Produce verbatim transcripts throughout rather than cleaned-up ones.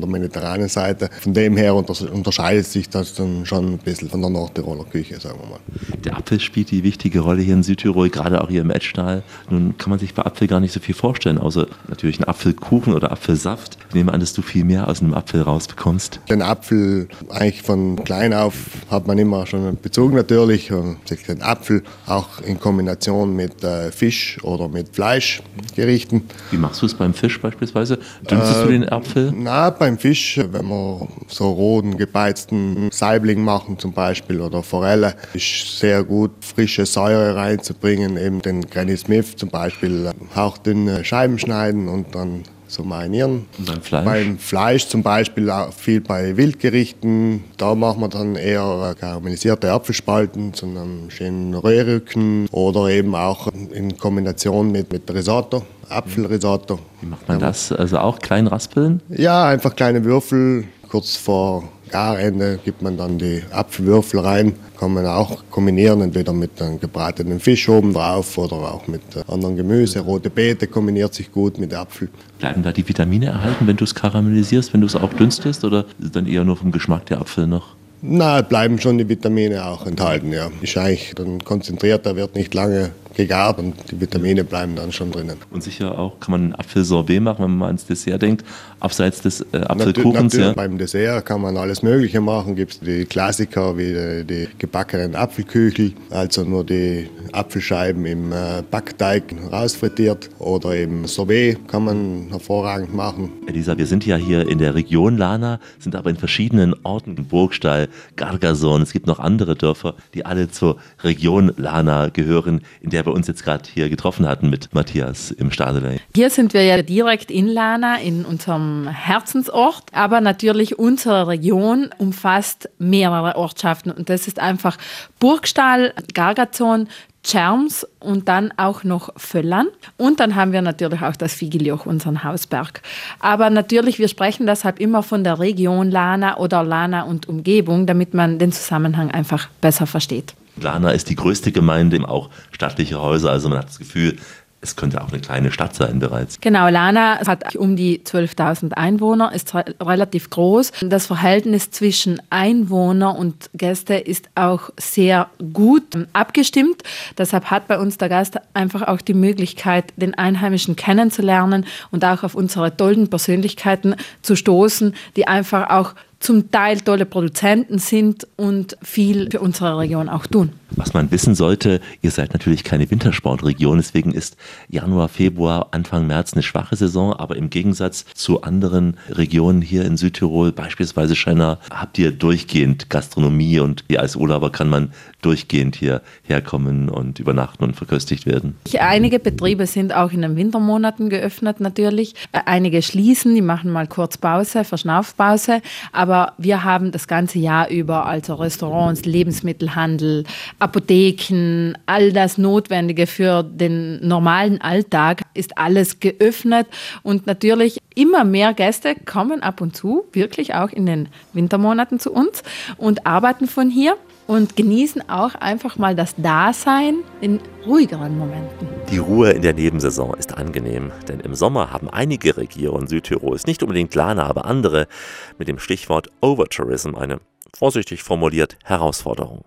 mediterranen Seite. Von dem her unterscheidet sich das dann schon ein bisschen von der Nordtiroler Küche, sagen wir mal. Der Apfel spielt die wichtige Rolle hier in Südtirol, gerade auch hier im Etschtal. Nun kann man sich bei Apfel gar nicht so viel vorstellen, außer natürlich einen Apfelkuchen oder Apfelsaft. Ich nehme an, dass du viel mehr aus einem Apfel rausbekommst. Den Apfel, eigentlich von klein auf, hat man immer schon einen Bezug natürlich. Den Apfel auch in Kombination mit äh, Fisch oder mit Fleischgerichten. Wie machst du es beim Fisch beispielsweise? Dünstest äh, du den Apfel? Na, beim Fisch, wenn wir so roten, gebeizten Saibling machen zum Beispiel oder Forelle, ist sehr gut, frische Säure reinzubringen. Eben den Granny Smith zum Beispiel hauchdünne Scheiben schneiden und dann so marinieren. Und beim Fleisch? Beim Fleisch zum Beispiel auch viel bei Wildgerichten. Da machen wir dann eher karamellisierte Apfelspalten zu einem schönen Röhrrücken oder eben auch in Kombination mit, mit Risotto, Apfelrisotto. Wie macht man das? Also auch klein raspeln? Ja, einfach kleine Würfel. Kurz vor Garende gibt man dann die Apfelwürfel rein. Kann man auch kombinieren, entweder mit einem gebratenen Fisch oben drauf oder auch mit anderen Gemüse. Rote Beete kombiniert sich gut mit Apfel. Bleiben da die Vitamine erhalten, wenn du es karamellisierst, wenn du es auch dünstest, oder ist es dann eher nur vom Geschmack der Apfel noch? Na, bleiben schon die Vitamine auch enthalten, ja. Ist eigentlich dann konzentriert, da wird nicht lange gegart und die Vitamine bleiben dann schon drinnen. Und sicher auch kann man ein Apfelsorbet machen, wenn man mal ans Dessert denkt, abseits des äh, Apfelkuchens. Natürlich, ja. Beim Dessert kann man alles Mögliche machen. Gibt es die Klassiker wie die, die gebackenen Apfelküchel, also nur die Apfelscheiben im äh, Backteig rausfrittiert, oder eben Sorbet kann man hervorragend machen. Elisa, wir sind ja hier in der Region Lana, sind aber in verschiedenen Orten, Burgstall, Gargason, es gibt noch andere Dörfer, die alle zur Region Lana gehören, in der wir uns jetzt gerade hier getroffen hatten mit Matthias im Stadeley. Hier sind wir ja direkt in Lana, in unserem Herzensort, aber natürlich unsere Region umfasst mehrere Ortschaften und das ist einfach Burgstall, Gargazon, Tschärms und dann auch noch Völlern. Und dann haben wir natürlich auch das Vigiloch, unseren Hausberg. Aber natürlich, wir sprechen deshalb immer von der Region Lana oder Lana und Umgebung, damit man den Zusammenhang einfach besser versteht. Lana ist die größte Gemeinde, auch stattliche Häuser, also man hat das Gefühl, es könnte auch eine kleine Stadt sein bereits. Genau, Lana hat um die zwölftausend Einwohner, ist re- relativ groß. Das Verhältnis zwischen Einwohner und Gäste ist auch sehr gut abgestimmt. Deshalb hat bei uns der Gast einfach auch die Möglichkeit, den Einheimischen kennenzulernen und auch auf unsere tollen Persönlichkeiten zu stoßen, die einfach auch zum Teil tolle Produzenten sind und viel für unsere Region auch tun. Was man wissen sollte, ihr seid natürlich keine Wintersportregion, deswegen ist Januar, Februar, Anfang März eine schwache Saison, aber im Gegensatz zu anderen Regionen hier in Südtirol, beispielsweise Schenna, habt ihr durchgehend Gastronomie und ihr als Urlauber kann man durchgehend hier herkommen und übernachten und verköstigt werden. Einige Betriebe sind auch in den Wintermonaten geöffnet natürlich, einige schließen, die machen mal kurz Pause, Verschnaufpause, aber wir haben das ganze Jahr über, also Restaurants, Lebensmittelhandel, Apotheken, all das Notwendige für den normalen Alltag ist alles geöffnet und natürlich immer mehr Gäste kommen ab und zu, wirklich auch in den Wintermonaten zu uns und arbeiten von hier und genießen auch einfach mal das Dasein in ruhigeren Momenten. Die Ruhe in der Nebensaison ist angenehm, denn im Sommer haben einige Regionen Südtirols, nicht unbedingt Lana, aber andere, mit dem Stichwort Overtourism eine, vorsichtig formuliert, Herausforderung.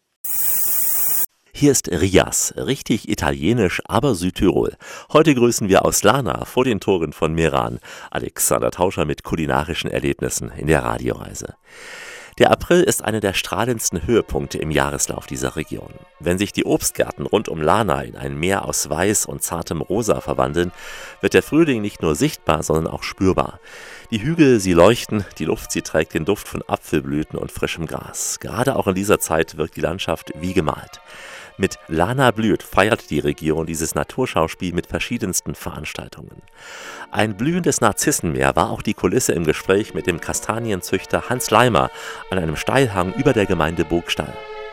Hier ist Rias, richtig italienisch, aber Südtirol. Heute grüßen wir aus Lana vor den Toren von Meran Alexander Tauscher mit kulinarischen Erlebnissen in der Radioreise. Der April ist einer der strahlendsten Höhepunkte im Jahreslauf dieser Region. Wenn sich die Obstgärten rund um Lana in ein Meer aus Weiß und zartem Rosa verwandeln, wird der Frühling nicht nur sichtbar, sondern auch spürbar. Die Hügel, sie leuchten, die Luft, sie trägt den Duft von Apfelblüten und frischem Gras. Gerade auch in dieser Zeit wirkt die Landschaft wie gemalt. Mit Lana blüht feiert die Region dieses Naturschauspiel mit verschiedensten Veranstaltungen. Ein blühendes Narzissenmeer war auch die Kulisse im Gespräch mit dem Kastanienzüchter Hans Leimer an einem Steilhang über der Gemeinde Burgstall.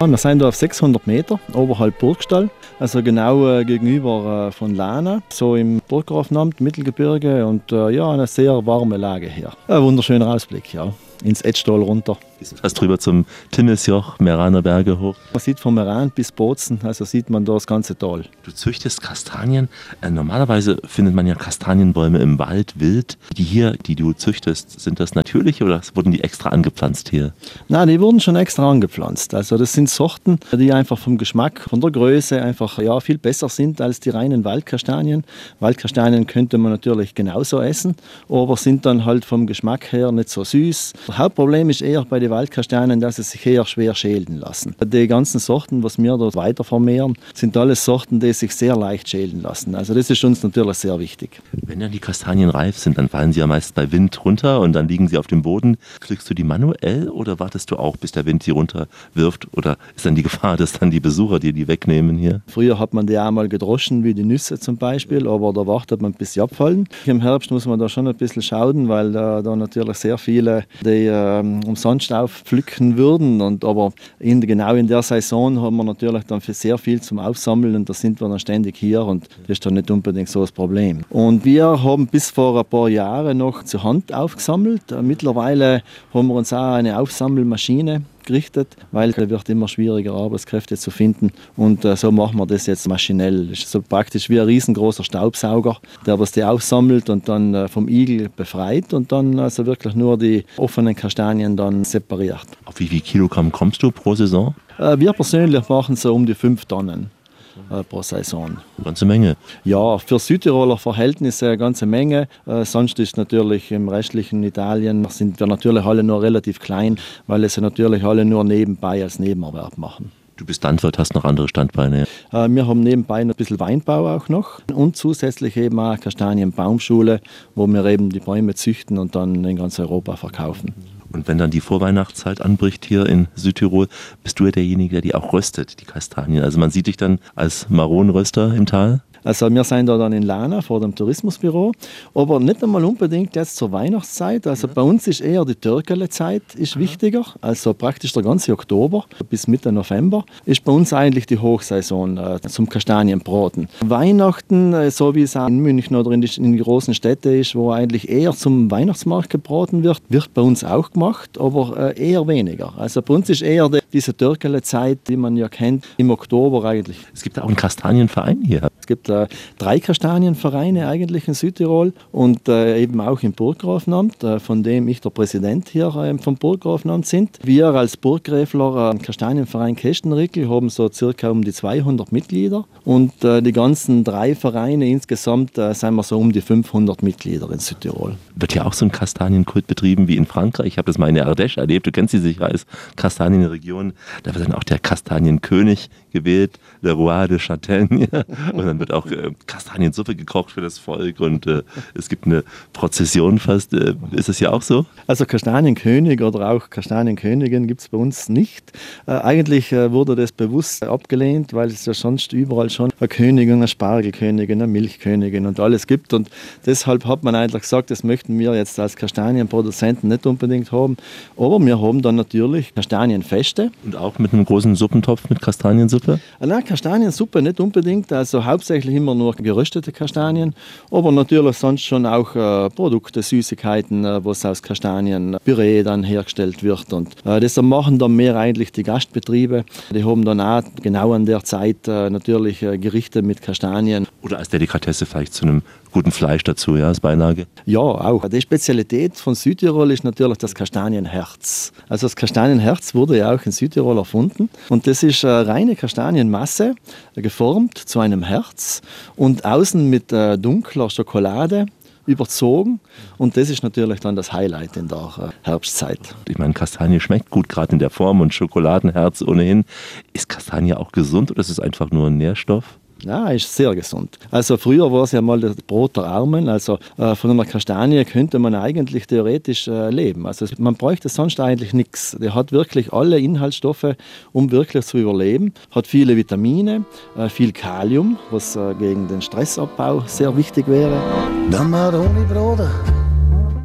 Wir sind da auf sechshundert Meter oberhalb Burgstall, also genau äh, gegenüber äh, von Lana, so im Burggrafenamt, Mittelgebirge und äh, ja, eine sehr warme Lage hier. Ein wunderschöner Ausblick, ja, ins Etschtal runter. Fast drüber zum Timmisjoch, Meraner Berge hoch. Man sieht von Meran bis Bozen, also sieht man da das ganze Tal. Du züchtest Kastanien. Äh, normalerweise findet man ja Kastanienbäume im Wald, wild. Die hier, die du züchtest, sind das natürliche oder wurden die extra angepflanzt hier? Nein, die wurden schon extra angepflanzt. Also das sind Sorten, die einfach vom Geschmack, von der Größe einfach ja, viel besser sind als die reinen Waldkastanien. Waldkastanien könnte man natürlich genauso essen, aber sind dann halt vom Geschmack her nicht so süß. Das Hauptproblem ist eher bei den Waldkastanien, dass sie sich eher schwer schälen lassen. Die ganzen Sorten, was wir dort weiter vermehren, sind alles Sorten, die sich sehr leicht schälen lassen. Also das ist uns natürlich sehr wichtig. Wenn dann die Kastanien reif sind, dann fallen sie ja meist bei Wind runter und dann liegen sie auf dem Boden. Pflückst du die manuell oder wartest du auch, bis der Wind sie runterwirft? Oder ist dann die Gefahr, dass dann die Besucher dir die wegnehmen hier? Früher hat man die auch mal gedroschen, wie die Nüsse zum Beispiel, aber da wartet man, bis sie abfallen. Im Herbst muss man da schon ein bisschen schauen, weil da, da natürlich sehr viele die ähm, umsonst aufpflücken würden. Und, aber in, genau in der Saison haben wir natürlich dann für sehr viel zum Aufsammeln und da sind wir dann ständig hier und das ist dann nicht unbedingt so das Problem. Und wir haben bis vor ein paar Jahren noch zur Hand aufgesammelt. Mittlerweile haben wir uns auch eine Aufsammelmaschine gerichtet, weil es wird immer schwieriger, Arbeitskräfte zu finden. Und äh, so machen wir das jetzt maschinell. Das ist so praktisch wie ein riesengroßer Staubsauger, der das die aufsammelt und dann äh, vom Igel befreit und dann also wirklich nur die offenen Kastanien dann separiert. Auf wie viel Kilogramm kommst du pro Saison? Äh, wir persönlich machen so um die fünf Tonnen pro Saison. Eine ganze Menge. Ja, für Südtiroler Verhältnisse eine ganze Menge. Äh, sonst ist natürlich im restlichen Italien sind wir natürlich alle nur relativ klein, weil es natürlich alle nur nebenbei als Nebenerwerb machen. Du bist Landwirt, hast noch andere Standbeine. Äh, wir haben nebenbei ein bisschen Weinbau auch noch und zusätzlich eben auch Kastanienbaumschule, wo wir eben die Bäume züchten und dann in ganz Europa verkaufen. Und wenn dann die Vorweihnachtszeit anbricht hier in Südtirol, bist du ja derjenige, der die auch röstet, die Kastanien. Also man sieht dich dann als Maronenröster im Tal? Also wir sind da dann in Lana vor dem Tourismusbüro, aber nicht einmal unbedingt jetzt zur Weihnachtszeit. Also bei uns ist eher die Törkele-Zeit ist wichtiger, also praktisch der ganze Oktober bis Mitte November ist bei uns eigentlich die Hochsaison äh, zum Kastanienbraten. Weihnachten, äh, so wie es auch in München oder in die, in die großen Städte ist, wo eigentlich eher zum Weihnachtsmarkt gebraten wird, wird bei uns auch gemacht, aber äh, eher weniger. Also bei uns ist eher die, diese Törkele-Zeit, die man ja kennt, im Oktober eigentlich. Es gibt auch einen Kastanienverein hier. Es gibt äh, drei Kastanienvereine eigentlich in Südtirol und äh, eben auch im Burggrafenamt, äh, von dem ich der Präsident hier äh, vom Burggrafenamt sind. Wir als Burggräfler äh, Kastanienverein Kestenrickel haben so circa um die zweihundert Mitglieder und äh, die ganzen drei Vereine insgesamt äh, sind wir so um die fünfhundert Mitglieder in Südtirol. Wird ja auch so ein Kastanienkult betrieben wie in Frankreich. Ich habe das mal in der Ardèche erlebt. Du kennst sie sicher als Kastanienregion. Da wird dann auch der Kastanienkönig gewählt, le Roi de Châtaigne. Und dann wird auch äh, Kastaniensuppe gekocht für das Volk und äh, es gibt eine Prozession fast. Äh, ist es ja auch so? Also Kastanienkönig oder auch Kastanienkönigin gibt es bei uns nicht. Äh, eigentlich äh, wurde das bewusst abgelehnt, weil es ja sonst überall schon eine Königin, eine Spargelkönigin, eine Milchkönigin und alles gibt. Und deshalb hat man eigentlich gesagt, das möchten wir jetzt als Kastanienproduzenten nicht unbedingt haben. Aber wir haben dann natürlich Kastanienfeste. Und auch mit einem großen Suppentopf mit Kastaniensuppe? Nein, Kastaniensuppe nicht unbedingt. Also hauptsächlich immer nur geröstete Kastanien, aber natürlich sonst schon auch äh, Produkte, Süßigkeiten, äh, was aus Kastanienpüree dann hergestellt wird. Und äh, das machen dann mehr eigentlich die Gastbetriebe. Die haben dann auch genau an der Zeit äh, natürlich äh, Gerichte mit Kastanien. Oder als Delikatesse vielleicht zu einem guten Fleisch dazu, ja, als Beilage? Ja, auch. Die Spezialität von Südtirol ist natürlich das Kastanienherz. Also das Kastanienherz wurde ja auch in Südtirol erfunden und das ist eine reine Kastanienmasse, geformt zu einem Herz und außen mit äh, dunkler Schokolade überzogen und das ist natürlich dann das Highlight in der äh, Herbstzeit. Ich meine, Kastanie schmeckt gut, gerade in der Form und Schokoladenherz ohnehin. Ist Kastanie auch gesund oder ist es einfach nur ein Nährstoff? Ja, ist sehr gesund. Also früher war es ja mal das Brot der Armen. Also äh, von einer Kastanie könnte man eigentlich theoretisch äh, leben. Also man bräuchte sonst eigentlich nichts. Der hat wirklich alle Inhaltsstoffe, um wirklich zu überleben. Hat viele Vitamine, äh, viel Kalium, was äh, gegen den Stressabbau sehr wichtig wäre. Dammaroni Brote,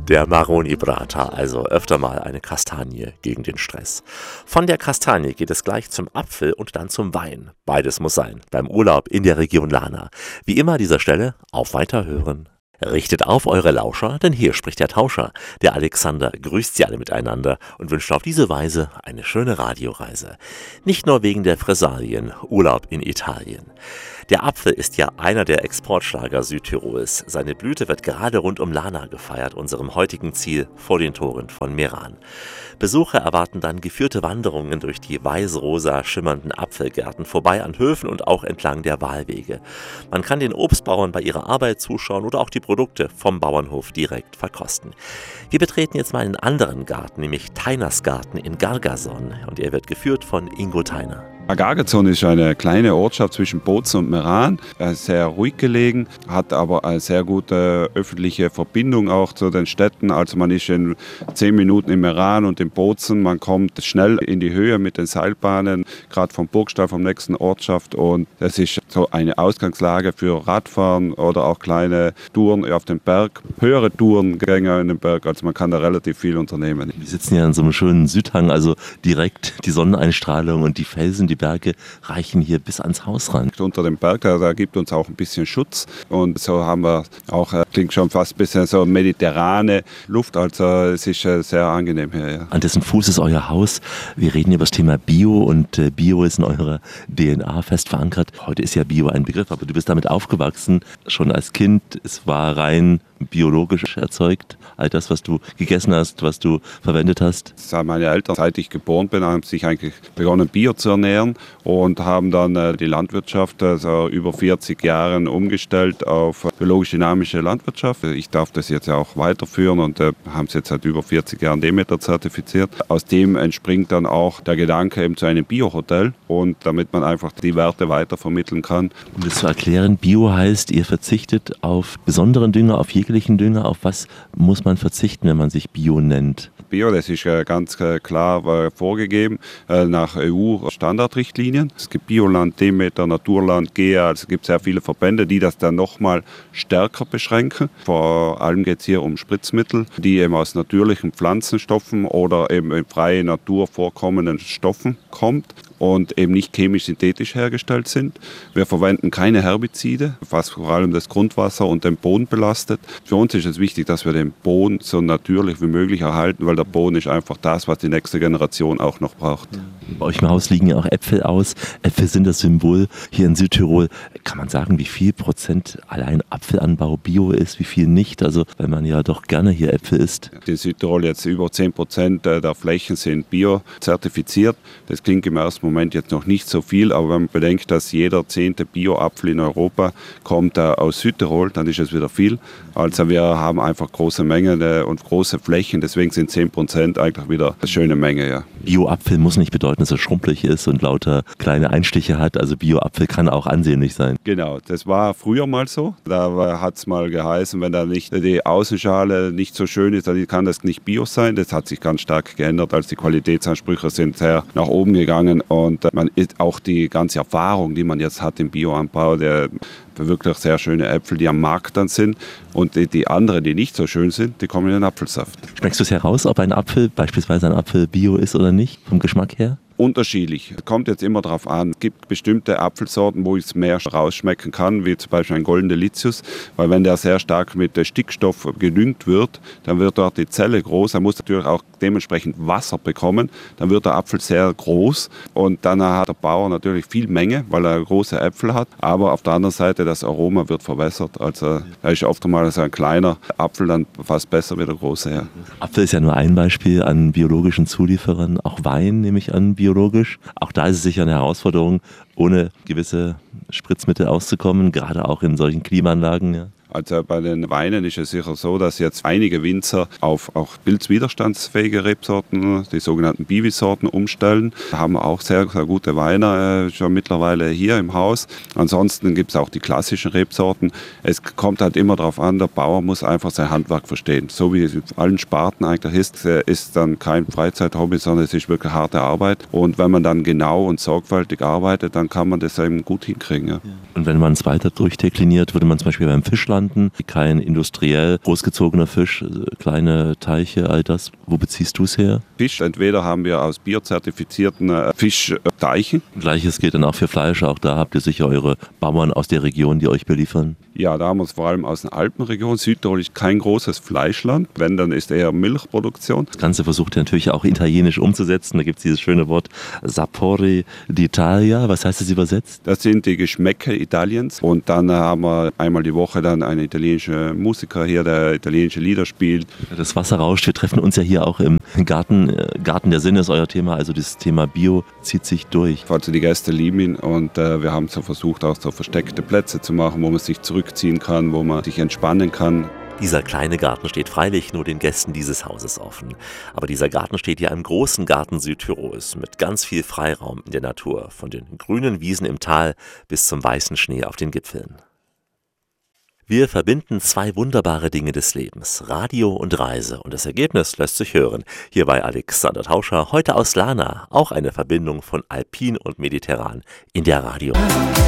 Der Marroni Brata, also öfter mal eine Kastanie gegen den Stress. Von der Kastanie geht es gleich zum Apfel und dann zum Wein. Beides muss sein, beim Urlaub in der Region Lana. Wie immer an dieser Stelle, auf Weiterhören. Richtet auf eure Lauscher, denn hier spricht der Tauscher. Der Alexander grüßt sie alle miteinander und wünscht auf diese Weise eine schöne Radioreise. Nicht nur wegen der Fressalien, Urlaub in Italien. Der Apfel ist ja einer der Exportschlager Südtirols. Seine Blüte wird gerade rund um Lana gefeiert, unserem heutigen Ziel vor den Toren von Meran. Besucher erwarten dann geführte Wanderungen durch die weiß-rosa schimmernden Apfelgärten, vorbei an Höfen und auch entlang der Wahlwege. Man kann den Obstbauern bei ihrer Arbeit zuschauen oder auch die Produkte vom Bauernhof direkt verkosten. Wir betreten jetzt mal einen anderen Garten, nämlich Teiners Garten in Gargason, und er wird geführt von Ingo Teiner. Gargason ist eine kleine Ortschaft zwischen Bozen und Meran, sehr ruhig gelegen, hat aber eine sehr gute öffentliche Verbindung auch zu den Städten. Also man ist in zehn Minuten in Meran und in Bozen, man kommt schnell in die Höhe mit den Seilbahnen, gerade vom Burgstall, vom nächsten Ortschaft, und das ist so eine Ausgangslage für Radfahren oder auch kleine Touren auf den Berg, höhere Tourengänge in den Berg, also man kann da relativ viel unternehmen. Wir sitzen ja an so einem schönen Südhang, also direkt die Sonneneinstrahlung und die Felsen, die Berge reichen hier bis ans Haus ran. Unter dem Berg, da, da gibt uns auch ein bisschen Schutz, und so haben wir auch, äh, klingt schon fast ein bisschen so mediterrane Luft, also es ist äh, sehr angenehm hier. Ja. An dessen Fuß ist euer Haus. Wir reden über das Thema Bio, und äh, Bio ist in eurer D N A fest verankert. Heute ist ja Bio ein Begriff, aber du bist damit aufgewachsen, schon als Kind. Es war rein biologisch erzeugt. All das, was du gegessen hast, was du verwendet hast. Seit meine Eltern, seit ich geboren bin, haben sich eigentlich begonnen, Bio zu ernähren, und haben dann äh, die Landwirtschaft also über vierzig Jahren umgestellt auf biologisch dynamische Landwirtschaft. Ich darf das jetzt ja auch weiterführen, und äh, haben es jetzt seit über vierzig Jahren Demeter zertifiziert. Aus dem entspringt dann auch der Gedanke eben zu einem Bio-Hotel, und damit man einfach die Werte weitervermitteln kann. Um das zu erklären, Bio heißt, ihr verzichtet auf besonderen Dünger, auf jeglichen Dünger. Auf was muss man verzichten, wenn man sich Bio nennt? Bio, das ist ganz klar vorgegeben nach E U-Standardrichtlinien. Es gibt Bioland, Demeter, Naturland, G E A, also es gibt sehr viele Verbände, die das dann nochmal stärker beschränken. Vor allem geht es hier um Spritzmittel, die eben aus natürlichen Pflanzenstoffen oder eben in freier Natur vorkommenden Stoffen kommt und eben nicht chemisch-synthetisch hergestellt sind. Wir verwenden keine Herbizide, was vor allem das Grundwasser und den Boden belastet. Für uns ist es wichtig, dass wir den Boden so natürlich wie möglich erhalten, weil der Boden ist einfach das, was die nächste Generation auch noch braucht. Bei euch im Haus liegen ja auch Äpfel aus. Äpfel sind das Symbol hier in Südtirol. Kann man sagen, wie viel Prozent allein Apfelanbau Bio ist, wie viel nicht? Also, weil man ja doch gerne hier Äpfel isst. In Südtirol jetzt über zehn Prozent der Flächen sind bio-zertifiziert. Das klingt im ersten Moment jetzt noch nicht so viel, aber wenn man bedenkt, dass jeder zehnte Bio-Apfel in Europa kommt äh, aus Südtirol, dann ist es wieder viel. Also wir haben einfach große Mengen äh, und große Flächen, deswegen sind zehn Prozent eigentlich wieder eine schöne Menge. Ja. Bio-Apfel muss nicht bedeuten, dass er schrumpelig ist und lauter kleine Einstiche hat. Also Bio-Apfel kann auch ansehnlich sein. Genau, das war früher mal so. Da hat es mal geheißen, wenn da nicht die Außenschale nicht so schön ist, dann kann das nicht Bio sein. Das hat sich ganz stark geändert, als die Qualitätsansprüche sind sehr nach oben gegangen. Und man ist auch die ganze Erfahrung, die man jetzt hat im Bioanbau, der wirklich sehr schöne Äpfel, die am Markt dann sind. Und die, die anderen, die nicht so schön sind, die kommen in den Apfelsaft. Schmeckst du es heraus, ob ein Apfel, beispielsweise ein Apfel Bio ist oder nicht, vom Geschmack her? Unterschiedlich. Kommt jetzt immer darauf an. Es gibt bestimmte Apfelsorten, wo ich es mehr rausschmecken kann, wie zum Beispiel ein Golden Delicious, weil wenn der sehr stark mit Stickstoff gedüngt wird, dann wird dort die Zelle groß. Er muss natürlich auch dementsprechend Wasser bekommen. Dann wird der Apfel sehr groß, und dann hat der Bauer natürlich viel Menge, weil er große Äpfel hat. Aber auf der anderen Seite, das Aroma wird verwässert. Also da ist oft einmal so ein kleiner Apfel dann fast besser wie der große. Ja. Apfel ist ja nur ein Beispiel an biologischen Zulieferern. Auch Wein nehme ich an, biologisch. Auch da ist es sicher eine Herausforderung, ohne gewisse Spritzmittel auszukommen, gerade auch in solchen Klimaanlagen. Ja. Also bei den Weinen ist es sicher so, dass jetzt einige Winzer auf auch pilzwiderstandsfähige Rebsorten, die sogenannten Biwi-Sorten, umstellen. Da haben wir auch sehr, sehr gute Weine äh, schon mittlerweile hier im Haus. Ansonsten gibt es auch die klassischen Rebsorten. Es kommt halt immer darauf an, der Bauer muss einfach sein Handwerk verstehen. So wie es in allen Sparten eigentlich ist, ist dann kein Freizeithobby, sondern es ist wirklich harte Arbeit. Und wenn man dann genau und sorgfältig arbeitet, dann kann man das eben gut hinkriegen. Ja. Und wenn man es weiter durchdekliniert, würde man zum Beispiel beim Fischlein entstanden, kein industriell großgezogener Fisch, kleine Teiche, all das. Wo beziehst du es her? Fisch, entweder haben wir aus biozertifizierten Fischteichen. Gleiches gilt dann auch für Fleisch, auch da habt ihr sicher eure Bauern aus der Region, die euch beliefern. Ja, da haben wir es vor allem aus der Alpenregion. Südtirol ist kein großes Fleischland, wenn, dann ist eher Milchproduktion. Das Ganze versucht ihr natürlich auch italienisch umzusetzen. Da gibt es dieses schöne Wort Sapori d'Italia. Was heißt das übersetzt? Das sind die Geschmäcker Italiens. Und dann haben wir einmal die Woche dann einen italienischen Musiker hier, der italienische Lieder spielt. Das Wasser rauscht. Wir treffen uns ja hier auch im Garten. Garten der Sinne ist euer Thema. Also das Thema Bio zieht sich durch. Also die Gäste lieben ihn und äh, wir haben so versucht, auch so versteckte Plätze zu machen, wo man sich zurückziehen kann, wo man sich entspannen kann. Dieser kleine Garten steht freilich nur den Gästen dieses Hauses offen. Aber dieser Garten steht ja im großen Garten Südtirols mit ganz viel Freiraum in der Natur, von den grünen Wiesen im Tal bis zum weißen Schnee auf den Gipfeln. Wir verbinden zwei wunderbare Dinge des Lebens, Radio und Reise, und das Ergebnis lässt sich hören. Hier bei Alexander Tauscher, heute aus Lana, auch eine Verbindung von Alpin und Mediterran in der Radioreise.